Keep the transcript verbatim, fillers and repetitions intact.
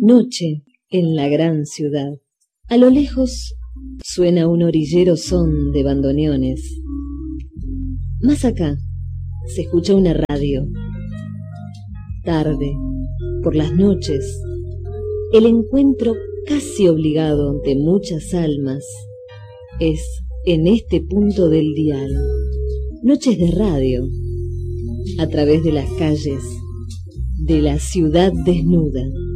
Noche en la gran ciudad. A lo lejos suena un orillero son de bandoneones. Más acá se escucha una radio. Tarde, por las noches, el encuentro casi obligado de muchas almas es en este punto del dial. Noches de radio, a través de las calles de la ciudad desnuda.